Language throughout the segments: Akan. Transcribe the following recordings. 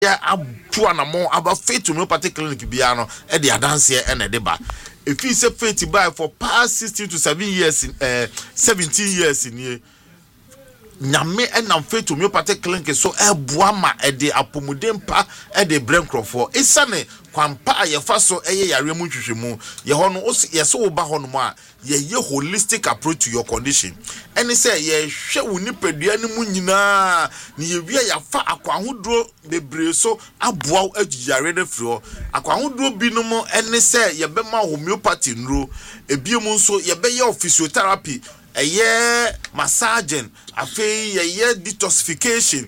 ya abu anamo about Faith Homeopathic Clinic biano e de adanse e na de ba if you say Faith buy for past 16 to 17 years in here nyame enam Faith Homeopathic Clinic so e boa ma e de apomudempa e de brenkrofo esane kwampa ye fa so eye yare mu hwehwemu ye ho no ye so ba ho no a ye holistic approach to your condition any say ye hwe woni padua ni mu nyina ni ye wi ya fa akwahodro bebre so aboa agiyare de fro akwahodro binom any say ye be ma homeopathy nro ebiemu nso ye be ye physiotherapy eye massaging afei ye detoxification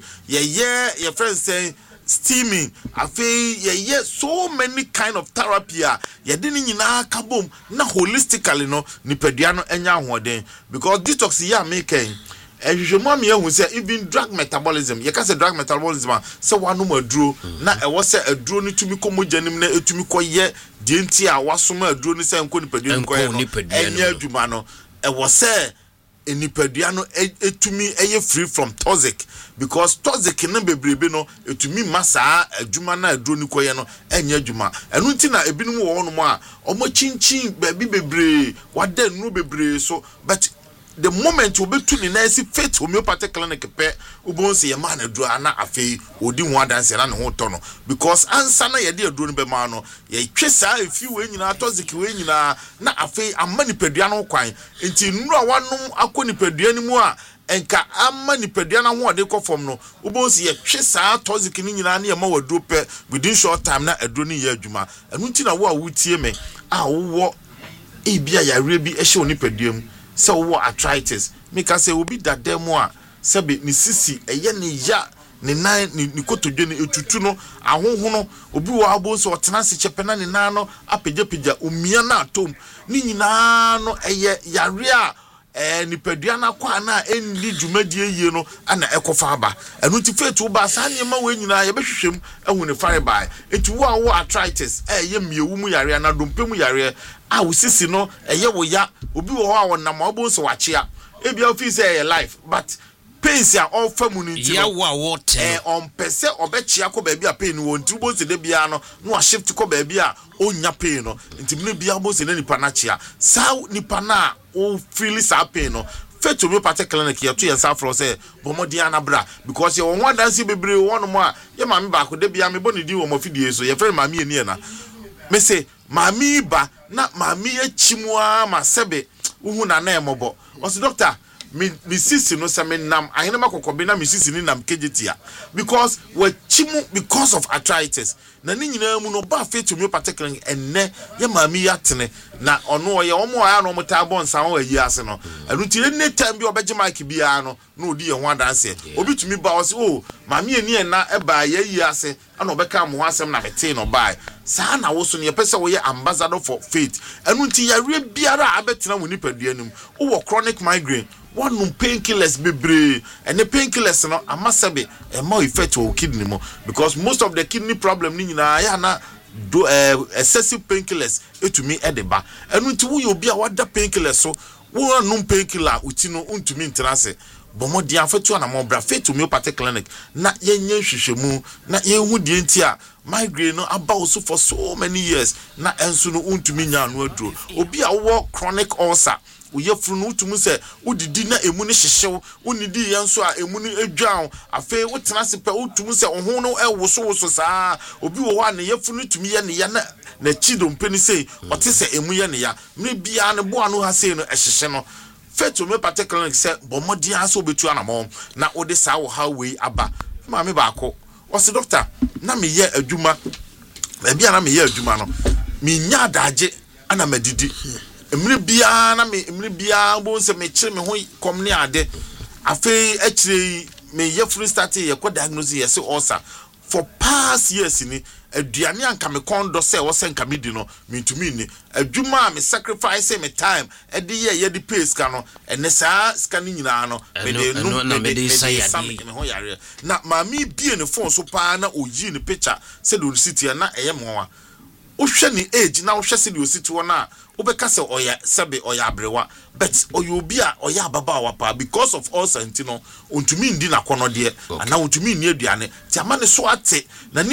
ye friends say steaming afei ye so many kind of therapy ye de nyina kabom na holistically no nipadua no enya ahoden because detox ya making ehwehwemu me ehun say even drug metabolism ye ka say drug metabolism say wanu maduro na e wo say aduro ni tumi komojanim na etumi koye de nti a wasoma aduro ni say enko nipadua ni koye no enya adwuma no e wo say enipadua no etumi eye free from toxic because toxic na bebrebe no etumi masa adwuma na aduro ni koye no enya adwuma enu nti na ebinum wo no mo a omo chinchin baby bebre wada nu bebre so but the moment you be to na si Faith Homeopathic Clinic pe ubon se ye man aduro ana afei odi ho adanse na ne ho to no because ansa na ye de aduro ni be ma no ye twesa efi we nyina toxic we nyina na afei amani padua no kwan enti nuru awanum akoni padua ni mu a enka amani padua na ho ode kofom no ubon se ye twesa toxic ni nyina na ye ma waduro pe within short time na aduro ni ye adwuma enu nti na wo a wutie me a wo ebia yare bi ehye oni padua mu so what arthritis make us say obi that demo a sebe ni sisi eye ni ya ni nan ni kotodwe ni etutu no ahonho no obi wo abo so otena se chepena ni nan no apegya omia na atom ni nyina no eye yare a ni padua na kwa na endi dwumadie yie no ana ekofa aba enu ti Faith wo ba sa nyema we nyina ye behwehwem ehu ne fare bai eti wo arthritis ye miewu mu yare na dompe mu yare a wusisi no eye wo ya obi wo ho a wonam obo so wachia ebia ofi say life but pains ya all family nti ya wa water on pese obechia ko ba bia pain wo nti bo se de bia no no shift ko ba bia onya pain no nti mne bia bo se na nipa na chia sa nipa na o feel sa pain no Faith Homeopathic Clinic ya to yensa fro say bomodi anabra because ye won wadanse bebre won mo a ye ma me ba ko de bia me boni di wo mo fidie so ye friend ma me eni na me say mami ba na mami achimua masebe uhu na na emobo osi doctor mi sisi no se me nam ahene makokobe na mi sisi ni nam kejetia because we chimu because of arthritis na ni nyina mu no ba Faith Homeopathic Clinic enne ye mami yatene na ono ye omo aya no mota bon san wa yi ase no anu ti ne time bi obeje mic bia no na odi ye ho adanse obi tumi ba o se o mami eni na e ba ye yi ase ana obeka mo ho asem na bete no bai sa na wo so ne pese wo ye ambassador for Faith anu ti yare biara abetena woni padua nim wo chronic migraine one painkillers bebre and the painkillers no amasabe e more effect o kidney mo because most of the kidney problem ni nyina ya na do excessive painkillers etumi edeba enu nti wo obi a wada painkillers so wo num painkiller uti no untumi ntrase bomodi afetu na mo bra Faith Homeopathic Clinic na yenye hwehwemu na yehu die nti a migraine no about so for so many years na enso no untumi nya no aduro obi a wo chronic ulcer uye funu utumu se udidi na emu ne hyehyew unidi yenso a emu ne edwan afi wotena se pe utumu se ohun no ewoso saa obi wo ho ne yefunu tumi ye ne ya na chidompe ni se ote se emu ye ne ya me bia ne bo anu ha se no ehyehye no Faith Homeopathic Clinic se bomodi aso betu anamo na ode saa wo highway aba ma me baako osi doctor na me ye adwuma bia na me ye adwuma no me nya daje ana madidi emre bia bo se me kire me ho kom ne ade afei akire me ye free start ye ko diagnose ye se ulcer for past years ni aduane anka me kondo se wo se nka me di no me ntumi ni adwuma me sacrifice me time e de ye de pay ska no ene saa ska ni nyina no me de no me de me ho yare na ma mi bie ne phone so pa na oyi ne picture se do city na eye mo wa wohwɛ ni age na wohwɛ se de osito na wobɛka se oya sebe oya abrewa but oyobi a oya ababaawa pa because of all sentino ontumi ndi na kono de ana ontumi ni aduane ti ama ne so ate na